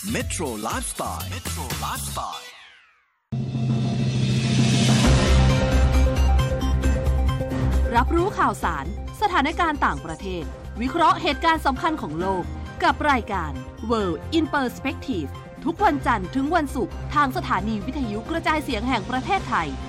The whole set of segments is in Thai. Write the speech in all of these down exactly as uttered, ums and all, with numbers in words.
Metro Lifestyle Metro Lifestyle รับรู้ข่าวสารสถานการณ์ต่างประเทศวิเคราะห์เหตุการณ์สำคัญของโลกกับรายการ World in Perspective ทุกวันจันทร์ถึงวันศุกร์ทางสถานีวิทยุกระจายเสียงแห่งประเทศไทย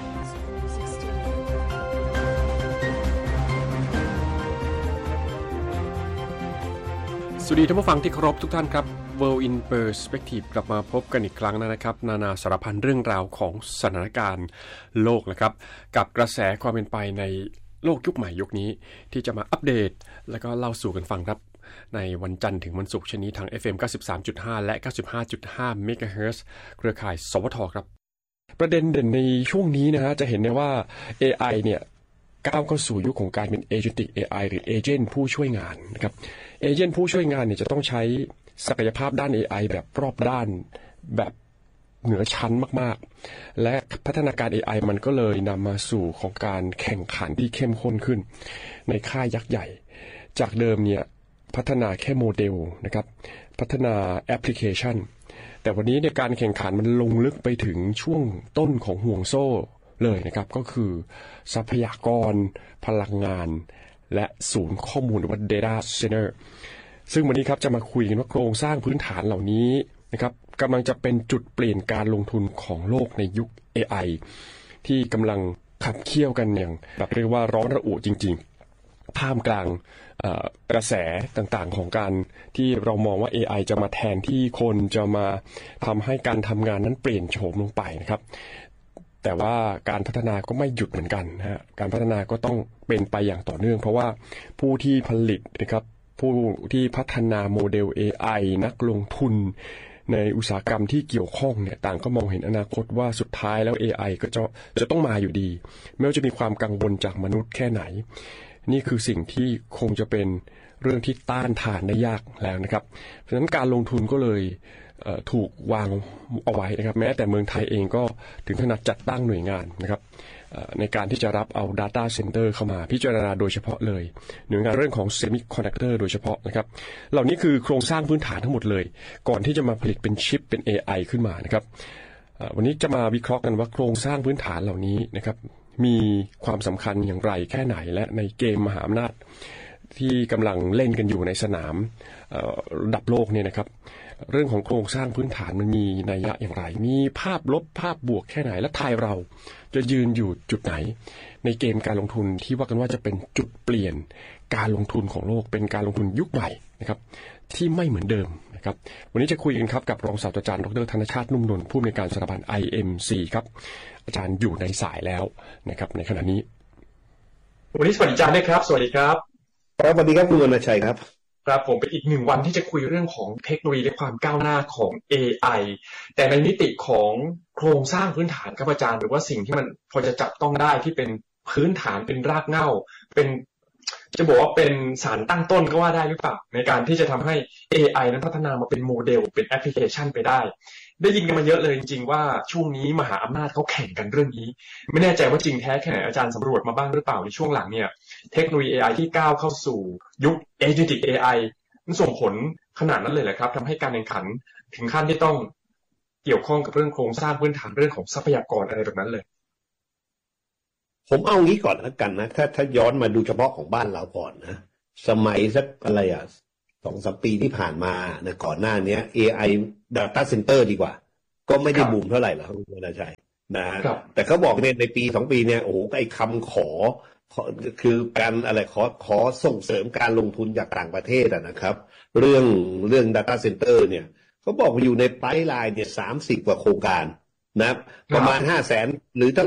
สวัสดีท่านผู้ฟังที่เคารพทุกท่านครับ World in Perspective กลับมาพบกันอีกครั้งนะครับนานาสารพันเรื่องราวของสถานการณ์โลกนะครับกับกระแสความเป็นไปในโลกยุคใหม่ยุคนี้ที่จะมาอัปเดตและก็เล่าสู่กันฟังครับในวันจันทร์ถึงวันศุกร์เช่นนี้ทาง เอฟ เอ็ม เก้าสิบสามจุดห้า และ เก้าสิบห้าจุดห้า เมกะเฮิรตซ์เครือข่ายสวทครับประเด็นเด่นในช่วงนี้นะฮะจะเห็นได้ว่า เอ ไอ เนี่ยก้าวเข้าสู่ยุคของการเป็น Agentic เอ ไอ หรือ Agent ผู้ช่วยงานนะครับ Agent ผู้ช่วยงานเนี่ยจะต้องใช้ศักยภาพด้าน เอ ไอ แบบรอบด้านแบบเหนือชั้นมากๆและพัฒนาการ เอ ไอ มันก็เลยนำมาสู่ของการแข่งขันที่เข้มข้นขึ้นในค่ายยักษ์ใหญ่จากเดิมเนี่ยพัฒนาแค่โมเดลนะครับพัฒนาแอปพลิเคชันแต่วันนี้ในการแข่งขันมันลงลึกไปถึงช่วงต้นของห่วงโซ่เลยนะครับก็คือทรัพยากรพลังงานและศูนย์ข้อมูลหรือว่า Data Center ซึ่งวันนี้ครับจะมาคุยกันว่าโครงสร้างพื้นฐานเหล่านี้นะครับกำลังจะเป็นจุดเปลี่ยนการลงทุนของโลกในยุค เอ ไอ ที่กำลังขับเคี่ยวกันอย่างแบบเรียกว่าร้อนระอุจริงๆท่ามกลางกระแสต่างๆของการที่เรามองว่า เอ ไอ จะมาแทนที่คนจะมาทำให้การทำงานนั้นเปลี่ยนโฉมลงไปนะครับแต่ว่าการพัฒนาก็ไม่หยุดเหมือนกันนะฮะการพัฒนาก็ต้องเป็นไปอย่างต่อเนื่องเพราะว่าผู้ที่ผลิตนะครับผู้ที่พัฒนาโมเดล เอ ไอ นักลงทุนในอุตสาหกรรมที่เกี่ยวข้องเนี่ยต่างก็มองเห็นอนาคตว่าสุดท้ายแล้ว เอ ไอ ก็จะจะต้องมาอยู่ดีไม่ว่าจะมีความกังวลจากมนุษย์แค่ไหนนี่คือสิ่งที่คงจะเป็นเรื่องที่ต้านทานได้ยากแล้วนะครับเพราะฉะนั้นการลงทุนก็เลยถูกวางเอาไว้นะครับแม้แต่เมืองไทยเองก็ถึงขนาดจัดตั้งหน่วยงานนะครับในการที่จะรับเอา Data Center เข้ามาพิจารณาโดยเฉพาะเลยหน่วยงานเรื่องของ Semiconductor โดยเฉพาะนะครับเหล่านี้คือโครงสร้างพื้นฐานทั้งหมดเลยก่อนที่จะมาผลิตเป็นชิปเป็น เอ ไอ ขึ้นมานะครับวันนี้จะมาวิเคราะห์กันว่าโครงสร้างพื้นฐานเหล่านี้นะครับมีความสำคัญอย่างไรแค่ไหนและในเกมมหาอำนาจที่กำลังเล่นกันอยู่ในสนามระดับโลกเนี่ยนะครับเรื่องของโครงสร้างพื้นฐานมันมีนัยยะอย่างไรมีภาพลบภาพบวกแค่ไหนและไทยเราจะยืนอยู่จุดไหนในเกมการลงทุนที่ว่ากันว่าจะเป็นจุดเปลี่ยนการลงทุนของโลกเป็นการลงทุนยุคใหม่นะครับที่ไม่เหมือนเดิมนะครับวันนี้จะคุยกันครับกับรองศาสตราจารย์ดร.ธนชาตินุ่มนวลผู้อำนวยการสถาบัน ไอ เอ็ม ซี ครับอาจารย์อยู่ในสายแล้วนะครับในขณะนี้วันนี้สวัสดีอาจารย์ด้วยครับสวัสดีครับครับสวัสดีครับคุณวรรณชัยครับครับผมเป็นอีกหนึ่งวันที่จะคุยเรื่องของเทคโนโลยีและความก้าวหน้าของ เอ ไอ แต่ในมิติของโครงสร้างพื้นฐานครับอาจารย์หรือว่าสิ่งที่มันพอจะจับต้องได้ที่เป็นพื้นฐานเป็นรากเหง้าเป็นจะบอกว่าเป็นสารตั้งต้นก็ว่าได้หรือเปล่าในการที่จะทำให้ เอ ไอ นั้นพัฒนามาเป็นโมเดลเป็นแอปพลิเคชันไปได้ได้ยินกันมาเยอะเลยจริงๆว่าช่วงนี้มหาอำนาจเขาแข่งกันเรื่องนี้ไม่แน่ใจว่าจริงแท้แค่ไหนอาจารย์สำรวจมาบ้างหรือเปล่าในช่วงหลังเนี่ยเทคโนโลยี เอ ไอ ที่ก้าวเข้าสู่ยุค Agentic เอ ไอ มันส่งผลขนาดนั้นเลยแหละครับทำให้การแข่งขันถึงขั้นที่ต้องเกี่ยวข้องกับเรื่องโครงสร้างพื้นฐานเรื่องของทรัพยากรอะไรแบบนั้นเลยผมเอางี้ก่อนแล้วกันนะถ้าถ้าย้อนมาดูเฉพาะของบ้านเราก่อนนะสมัยสักอะไรอ่ะสองสามปีที่ผ่านมานะก่อนหน้านี้ เอ ไอ Data Center ดีกว่าก็ไม่ได้บูมเท่าไหร่หรอกคุณวรรณชัยนะแต่เขาบอกเนี่ยในปีสองปีเนี่ยโอ้โหไอ้คำขอคือการอะไรขอขอส่งเสริมการลงทุนจากต่างประเทศอ่ะนะครับเรื่องเรื่อง Data Center เนี่ยเขาบอกอยู่ในไพป์ไลน์เนี่ยสามสิบกว่าโครงการนะประมาณห้าแสนหรือ